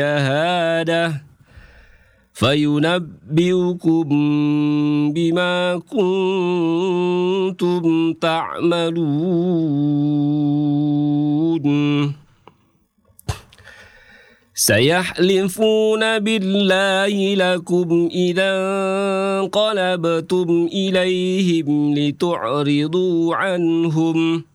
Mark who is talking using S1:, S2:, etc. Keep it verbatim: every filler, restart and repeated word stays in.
S1: شهادة فينبئكم بما كنتم تعملون سيحلفون بالله لكم إذا انقلبتم إليهم لتعرضوا عنهم